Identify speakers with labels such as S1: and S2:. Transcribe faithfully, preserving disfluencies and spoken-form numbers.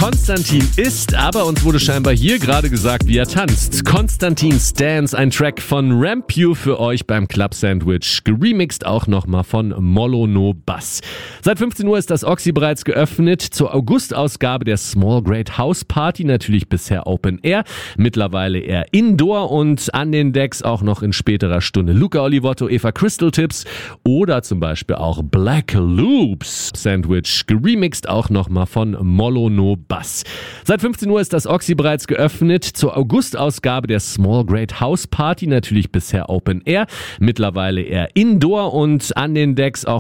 S1: Konstantin ist, aber uns wurde scheinbar hier gerade gesagt, wie er tanzt. Konstantins Dance, ein Track von Rampew für euch beim Club Sandwich. Geremixed auch nochmal von Mollo No Bass. Seit fünfzehn Uhr ist das Oxy bereits geöffnet. Zur August-Ausgabe der Small Great House Party, natürlich bisher Open Air. Mittlerweile eher Indoor und an den Decks auch noch in späterer Stunde Luca Olivotto, Eva Crystal Tips oder zum Beispiel auch Black Loops. Sandwich geremixed auch nochmal von Mollo No Bass. Seit fünfzehn Uhr ist das Oxy bereits geöffnet. Zur August-Ausgabe der Small Great House Party, natürlich bisher Open Air. Mittlerweile eher Indoor und an den Decks auch